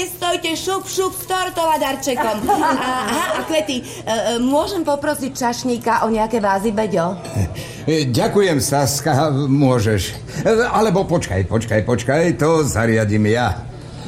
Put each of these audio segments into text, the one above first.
stojte šup s tortou a darčekom. A Kvety, môžem poprosiť čašníka o nejaké vázy, Beďo? Ďakujem, Saska, môžeš. Alebo počkaj, to zariadím ja.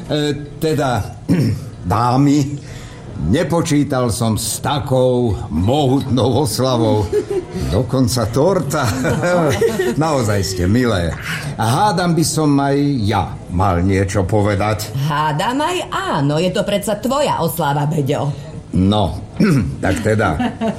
Dámy, nepočítal som s takou mohutnou oslavou. Dokonca torta. Naozaj ste milé. A hádam by som aj ja mal niečo povedať. Hádam aj áno, je to predsa tvoja oslava, Beďo. No, tak teda...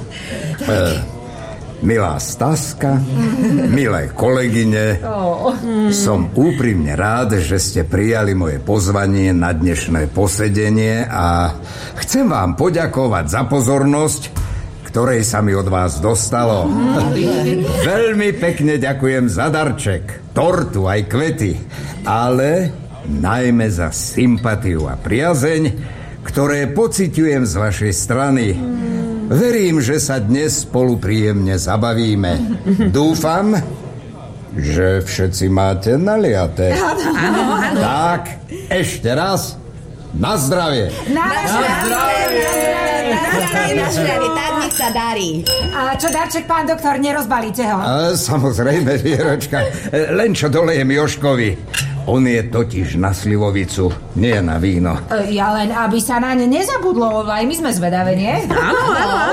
Milá Staska, milé kolegyne, som úprimne rád, že ste prijali moje pozvanie na dnešné posedenie a chcem vám poďakovať za pozornosť, ktorej sa mi od vás dostalo. Veľmi pekne ďakujem za darček, tortu aj kvety, ale najmä za sympatiu a priazeň, ktoré pociťujem z vašej strany. Verím, že sa dnes spolu príjemne zabavíme. Dúfam, že všetci máte naliaté. Áno. Tak, ešte raz. Na zdravie. Na zdravie, tak nech sa darí. A čo darček, pán doktor, nerozbalíte ho? Samozrejme, Vieročka. Len čo dolejem Jožkovi. On je totiž na slivovicu, nie na víno. Ja len, aby sa na ne nezabudlo, aj my sme zvedavé, nie? Áno.